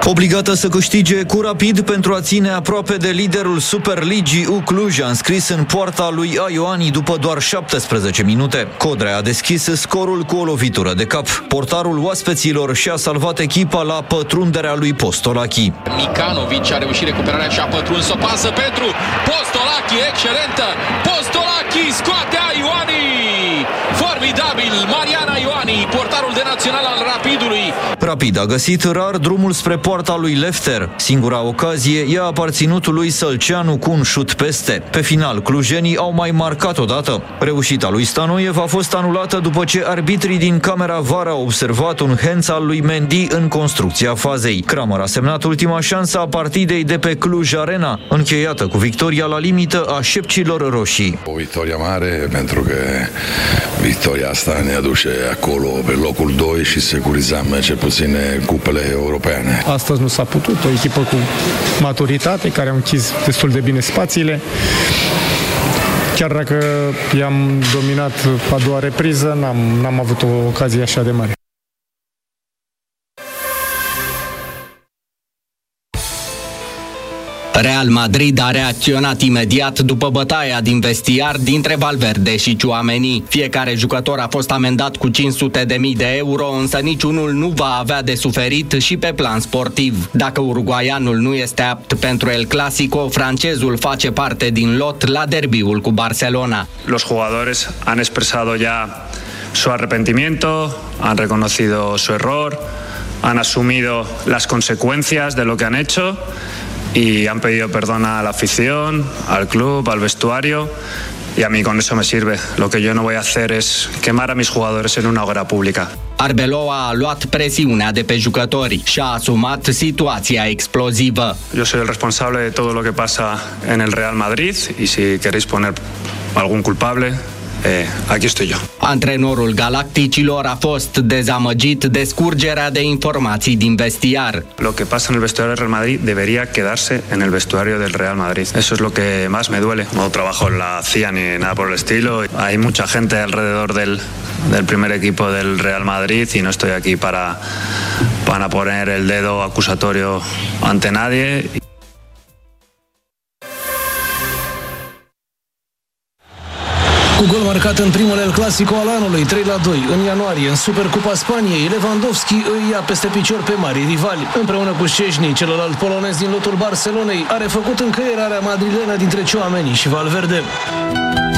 Obligată să câștige cu Rapid pentru a ține aproape de liderul Superligii, Cluj a înscris în poarta lui Ioani după doar 17 minute. Codrea a deschis scorul cu o lovitură de cap. Portarul oaspeților și-a salvat echipa la pătrunderea lui Postolachi. Mikanovic a reușit recuperarea și a pătruns o pasă pentru Postolachi, excelentă! Postolachi scoate Ioani! Formidabil! Marian Ioani, portarul de național al Rapidului. Rapid a găsit rar drumul spre poarta lui Lefter. Singura ocazie i-a aparținut lui Sălceanu cu un șut peste. Pe final, clujenii au mai marcat odată. Reușita lui Stanoiev a fost anulată după ce arbitrii din camera VAR au observat un hands al lui Mendy în construcția fazei. Kramer a semnat ultima șansă a partidei de pe Cluj Arena, încheiată cu victoria la limită a șepcilor roșii. O victoria mare, pentru că victoria asta ne aduce acolo pe locul 2 și securizăm cel puțin cupele europene. Astăzi nu s-a putut, o echipă cu maturitate, care a închis destul de bine spațiile. Chiar dacă i-am dominat a doua repriză, n-am avut o ocazie așa de mare. Real Madrid a reacționat imediat după bătaia din vestiar dintre Valverde și Tchouaméni. Fiecare jucător a fost amendat cu 500.000 de euro, însă niciunul nu va avea de suferit și pe plan sportiv. Dacă uruguaianul nu este apt pentru El Clásico, francezul face parte din lot la derbiul cu Barcelona. Los jugadores han expresado ya su arrepentimiento, han reconocido su error, han asumido las consecuencias de lo que han hecho y han pedido perdón a la afición, al club, al vestuario, y a mí con eso me sirve. Lo que yo no voy a hacer es quemar a mis jugadores en una hoguera pública. Arbeloa a luat presiunea de pe jucători și a asumat situația explozivă. Yo soy el responsable de todo lo que pasa en el Real Madrid y si queréis poner algún culpable, aquí estoy yo. Antrenorul galacticilor a fost dezamăgit de scurgerea de informații din vestiar. Lo que pasa en el vestuario del Real Madrid debería quedarse en el vestuario del Real Madrid. Eso es lo que más me duele. No trabajo en la CIA ni nada por el estilo. Hay mucha gente alrededor del primer equipo del Real Madrid y no estoy aquí para poner el dedo acusatorio ante nadie. Cu gol marcat în primul El Clásico al anului, 3-2, în ianuarie, în Supercupa Spaniei, Lewandowski îi ia peste picior pe mari rivali. Împreună cu Szczęsny, celălalt polonez din lotul Barcelonei, a refăcut încăierarea madrilenă dintre Tchouaméni și Valverde.